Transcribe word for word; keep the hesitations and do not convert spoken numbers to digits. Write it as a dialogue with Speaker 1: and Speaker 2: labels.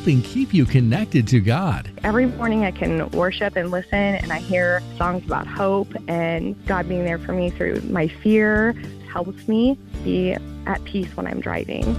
Speaker 1: helping keep you connected to God.
Speaker 2: Every morning I can worship and listen, and I hear songs about hope and God being there for me through my fear. It helps me be at peace when I'm driving.